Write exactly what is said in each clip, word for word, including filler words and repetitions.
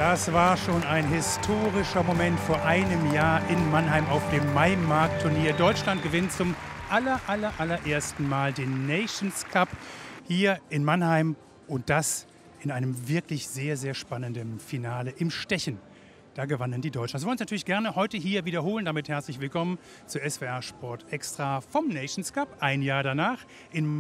Das war schon ein historischer Moment vor einem Jahr in Mannheim auf dem Maimarkt-Turnier. Deutschland gewinnt zum aller, aller, allerersten Mal den Nations Cup hier in Mannheim und das in einem wirklich sehr, sehr spannenden Finale im Stechen. Da gewannen die Deutschen. Das wollen wir uns natürlich gerne heute hier wiederholen. Damit herzlich willkommen zu S W R Sport Extra vom Nations Cup, ein Jahr danach in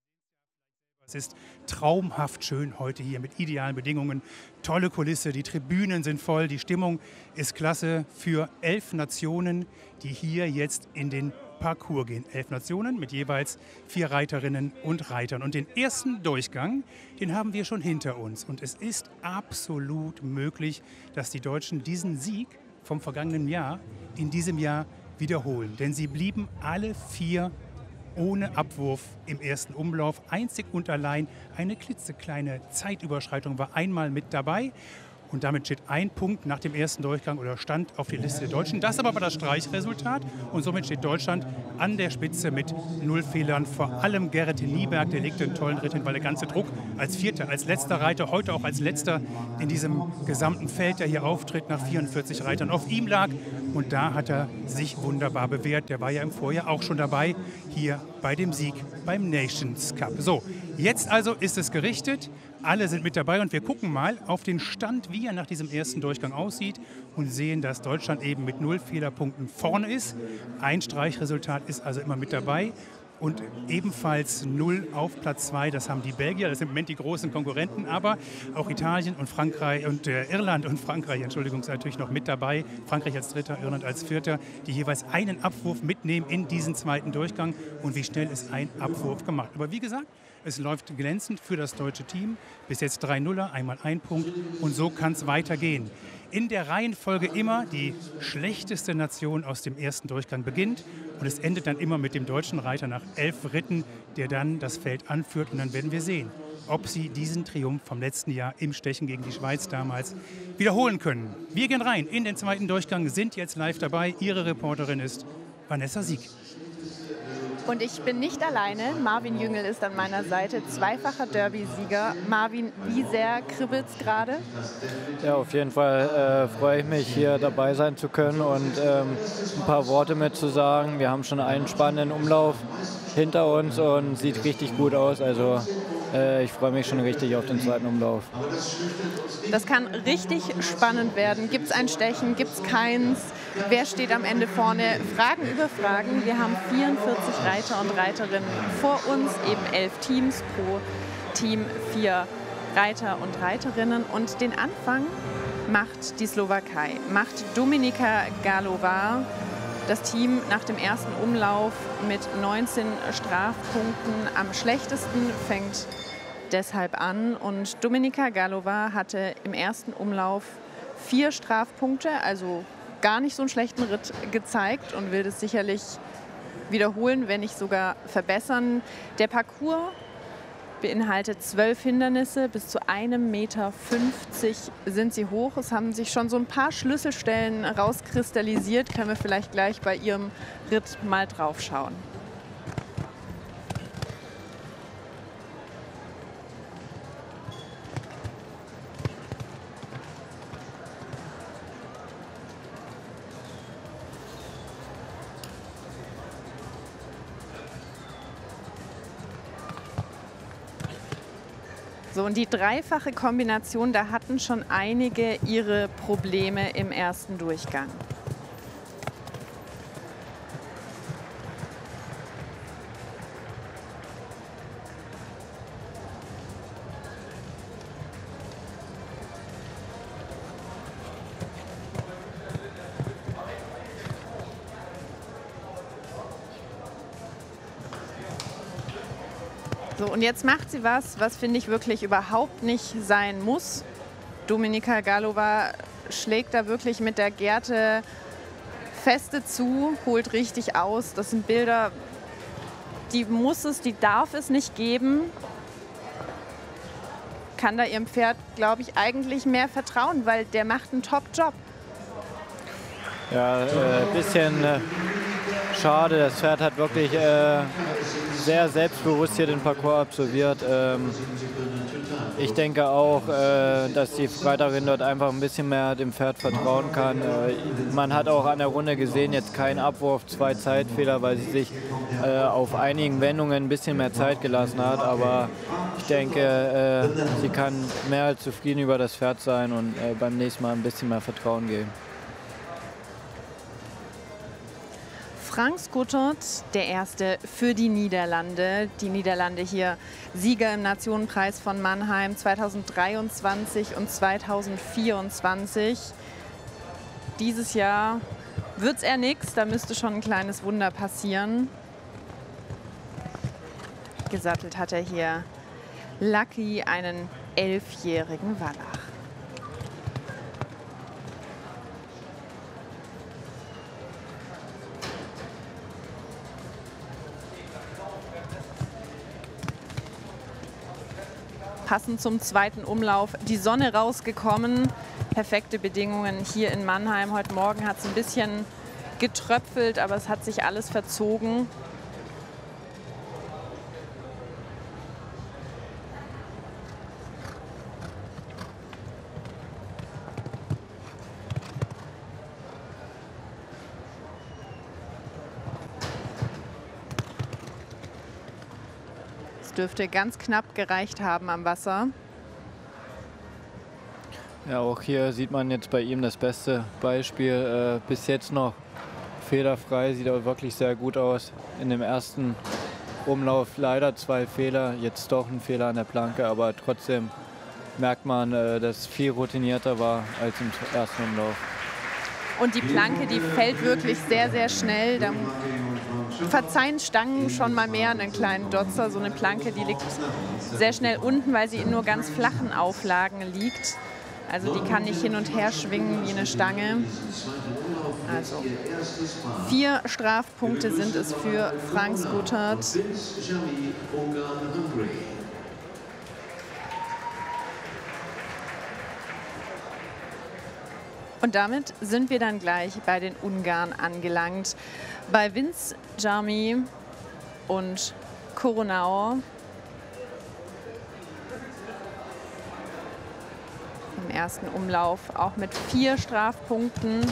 Es ist traumhaft schön heute hier mit idealen Bedingungen. Tolle Kulisse, die Tribünen sind voll, die Stimmung ist klasse für elf Nationen, die hier jetzt in den Parcours gehen. Elf Nationen mit jeweils vier Reiterinnen und Reitern. Und den ersten Durchgang, den haben wir schon hinter uns. Und es ist absolut möglich, dass die Deutschen diesen Sieg vom vergangenen Jahr in diesem Jahr wiederholen. Denn sie blieben alle vier ohne Abwurf im ersten Umlauf. Einzig und allein eine klitzekleine Zeitüberschreitung war einmal mit dabei. Und damit steht ein Punkt nach dem ersten Durchgang oder stand auf die Liste der Deutschen. Das aber war das Streichresultat. Und somit steht Deutschland an der Spitze mit null Fehlern. Vor allem Gerrit Nieberg, der legte einen tollen Ritt hin, weil der ganze Druck als Vierter, als letzter Reiter, heute auch als Letzter in diesem gesamten Feld, der hier auftritt, nach vierundvierzig Reitern auf ihm lag. Und da hat er sich wunderbar bewährt. Der war ja im Vorjahr auch schon dabei, hier bei dem Sieg beim Nations Cup. So, jetzt also ist es gerichtet. Alle sind mit dabei und wir gucken mal auf den Stand, wie er nach diesem ersten Durchgang aussieht und sehen, dass Deutschland eben mit null Fehlerpunkten vorne ist. Ein Streichresultat ist also immer mit dabei. Und ebenfalls null auf Platz zwei, das haben die Belgier, das sind im Moment die großen Konkurrenten, aber auch Italien und Frankreich und äh, Irland und Frankreich, Entschuldigung, sind natürlich noch mit dabei. Frankreich als Dritter, Irland als Vierter, die jeweils einen Abwurf mitnehmen in diesen zweiten Durchgang. Und wie schnell ist ein Abwurf gemacht? Aber wie gesagt, es läuft glänzend für das deutsche Team. Bis jetzt drei Nuller, einmal ein Punkt und so kann es weitergehen. In der Reihenfolge immer die schlechteste Nation aus dem ersten Durchgang beginnt und es endet dann immer mit dem deutschen Reiter nach elf Ritten, der dann das Feld anführt und dann werden wir sehen, ob sie diesen Triumph vom letzten Jahr im Stechen gegen die Schweiz damals wiederholen können. Wir gehen rein in den zweiten Durchgang, sind jetzt live dabei. Ihre Reporterin ist Vanessa Sieg. Und ich bin nicht alleine. Marvin Jüngel ist an meiner Seite, zweifacher Derby-Sieger. Marvin, wie sehr kribbelt es gerade? Ja, auf jeden Fall äh, freue ich mich, hier dabei sein zu können und ähm, ein paar Worte mitzusagen. Wir haben schon einen spannenden Umlauf hinter uns und sieht richtig gut aus. Also äh, ich freue mich schon richtig auf den zweiten Umlauf. Das kann richtig spannend werden. Gibt es ein Stechen? Gibt es keins? Wer steht am Ende vorne? Fragen über Fragen. Wir haben vierundvierzig Reiter und Reiterinnen vor uns, eben elf Teams pro Team, vier Reiter und Reiterinnen. Und den Anfang macht die Slowakei, macht Dominika Galowa. Das Team nach dem ersten Umlauf mit neunzehn Strafpunkten am schlechtesten fängt deshalb an. Und Dominika Galowa hatte im ersten Umlauf vier Strafpunkte, also gar nicht so einen schlechten Ritt gezeigt und will das sicherlich wiederholen, wenn nicht sogar verbessern. Der Parcours beinhaltet zwölf Hindernisse, bis zu einem Meter fünfzig sind sie hoch. Es haben sich schon so ein paar Schlüsselstellen rauskristallisiert. Können wir vielleicht gleich bei ihrem Ritt mal drauf schauen. So, und die dreifache Kombination, da hatten schon einige ihre Probleme im ersten Durchgang. So, und jetzt macht sie was, was finde ich wirklich überhaupt nicht sein muss. Dominika Galowa schlägt da wirklich mit der Gerte feste zu, holt richtig aus. Das sind Bilder, die muss es, die darf es nicht geben. Kann da ihrem Pferd, glaube ich, eigentlich mehr vertrauen, weil der macht einen Top-Job. Ja, ein äh, bisschen äh, schade. Das Pferd hat wirklich äh, sehr selbstbewusst hier den Parcours absolviert. Ähm, ich denke auch, äh, dass die Reiterin dort einfach ein bisschen mehr dem Pferd vertrauen kann. Äh, man hat auch an der Runde gesehen, jetzt kein Abwurf, zwei Zeitfehler, weil sie sich äh, auf einigen Wendungen ein bisschen mehr Zeit gelassen hat. Aber ich denke, äh, sie kann mehr als zufrieden über das Pferd sein und äh, beim nächsten Mal ein bisschen mehr Vertrauen geben. Frank Scottert, der Erste für die Niederlande. Die Niederlande hier Sieger im Nationenpreis von Mannheim zweitausenddreiundzwanzig und zweitausendvierundzwanzig. Dieses Jahr wird es eher nichts, da müsste schon ein kleines Wunder passieren. Gesattelt hat er hier Lucky, einen elfjährigen Wallach. Passend zum zweiten Umlauf die Sonne rausgekommen. Perfekte Bedingungen hier in Mannheim. Heute Morgen hat es ein bisschen getröpfelt, aber es hat sich alles verzogen. Dürfte ganz knapp gereicht haben am Wasser. Ja, auch hier sieht man jetzt bei ihm das beste Beispiel. Äh, bis jetzt noch fehlerfrei, sieht auch wirklich sehr gut aus. In dem ersten Umlauf leider zwei Fehler, jetzt doch ein Fehler an der Planke, aber trotzdem merkt man, äh, dass es viel routinierter war als im ersten Umlauf. Und die Planke, die fällt wirklich sehr, sehr schnell. Da verzeihen Stangen schon mal mehr einen kleinen Dotzer. So eine Planke, die liegt sehr schnell unten, weil sie in nur ganz flachen Auflagen liegt. Also die kann nicht hin und her schwingen wie eine Stange. Also vier Strafpunkte sind es für Frank Scottert. Und damit sind wir dann gleich bei den Ungarn angelangt. Bei Vince Jarmy und Coronao. Im ersten Umlauf auch mit vier Strafpunkten.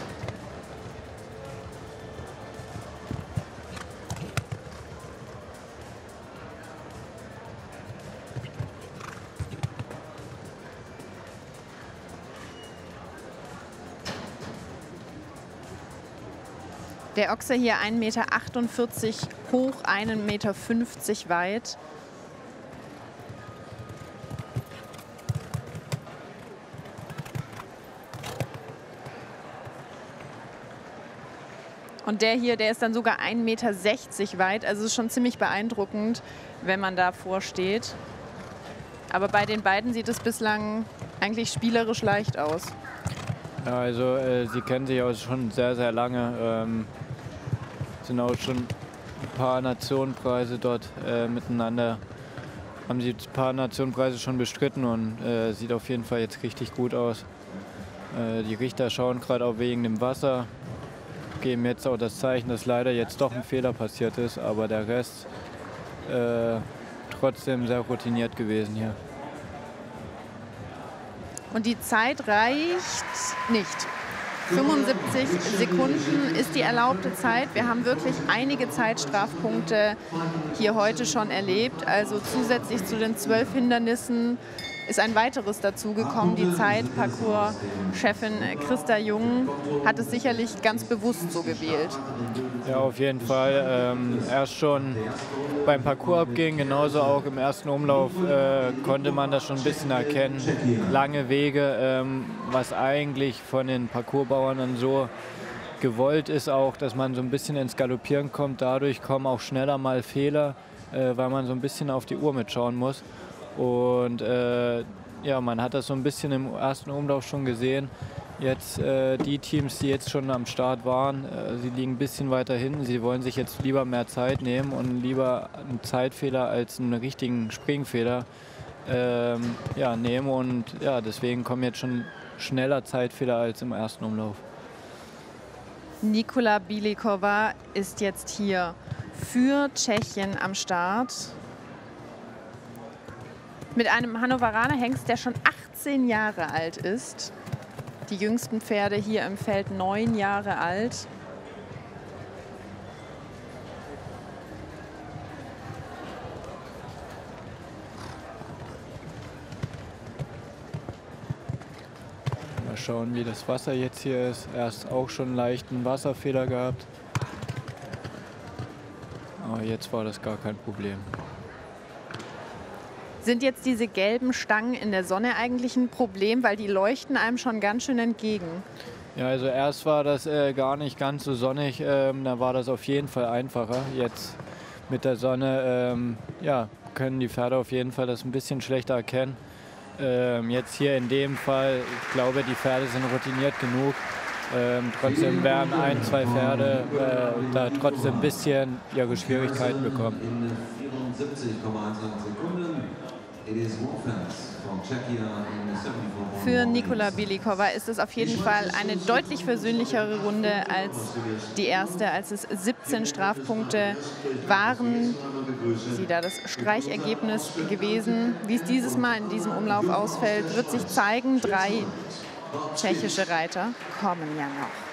Der Ochse hier ein Meter achtundvierzig hoch, ein Meter fünfzig weit. Und der hier, der ist dann sogar ein Meter sechzig weit. Also es ist schon ziemlich beeindruckend, wenn man davor steht. Aber bei den beiden sieht es bislang eigentlich spielerisch leicht aus. Ja, also äh, sie kennen sich auch schon sehr, sehr lange. Ähm, sind auch schon ein paar Nationenpreise dort äh, miteinander. Haben sie ein paar Nationenpreise schon bestritten und äh, sieht auf jeden Fall jetzt richtig gut aus. Äh, die Richter schauen gerade auch wegen dem Wasser, geben jetzt auch das Zeichen, dass leider jetzt doch ein Fehler passiert ist, aber der Rest äh, trotzdem sehr routiniert gewesen hier. Und die Zeit reicht nicht. fünfundsiebzig Sekunden ist die erlaubte Zeit. Wir haben wirklich einige Zeitstrafpunkte hier heute schon erlebt. Also zusätzlich zu den zwölf Hindernissen ist ein weiteres dazugekommen. Die Zeitparcours-Chefin Christa Jung hat es sicherlich ganz bewusst so gewählt. Ja, auf jeden Fall. Ähm, erst schon beim Parcoursabgehen, genauso auch im ersten Umlauf, äh, konnte man das schon ein bisschen erkennen. Lange Wege, ähm, was eigentlich von den Parcoursbauern dann so gewollt ist, auch, dass man so ein bisschen ins Galoppieren kommt. Dadurch kommen auch schneller mal Fehler, äh, weil man so ein bisschen auf die Uhr mitschauen muss. Und äh, ja, man hat das so ein bisschen im ersten Umlauf schon gesehen. Jetzt äh, die Teams, die jetzt schon am Start waren, äh, sie liegen ein bisschen weiter hinten. Sie wollen sich jetzt lieber mehr Zeit nehmen und lieber einen Zeitfehler als einen richtigen Springfehler ähm, ja, nehmen. Und ja, deswegen kommen jetzt schon schneller Zeitfehler als im ersten Umlauf. Nikola Bilikova ist jetzt hier für Tschechien am Start. Mit einem Hannoveraner Hengst, der schon achtzehn Jahre alt ist. Die jüngsten Pferde hier im Feld neun Jahre alt. Mal schauen, wie das Wasser jetzt hier ist. Erst auch schon einen leichten Wasserfehler gehabt. Aber jetzt war das gar kein Problem. Sind jetzt diese gelben Stangen in der Sonne eigentlich ein Problem, weil die leuchten einem schon ganz schön entgegen? Ja, also erst war das äh, gar nicht ganz so sonnig, ähm, da war das auf jeden Fall einfacher. Jetzt mit der Sonne ähm, ja, können die Pferde auf jeden Fall das ein bisschen schlechter erkennen. Ähm, jetzt hier in dem Fall, ich glaube, die Pferde sind routiniert genug. Ähm, trotzdem werden ein, zwei Pferde äh, da trotzdem ein bisschen ihre Schwierigkeiten bekommen. Für Nikola Belikova ist es auf jeden Fall eine deutlich versöhnlichere Runde als die erste, als es siebzehn Strafpunkte waren. Sie da das Streichergebnis gewesen. Wie es dieses Mal in diesem Umlauf ausfällt, wird sich zeigen. Drei tschechische Reiter kommen ja noch.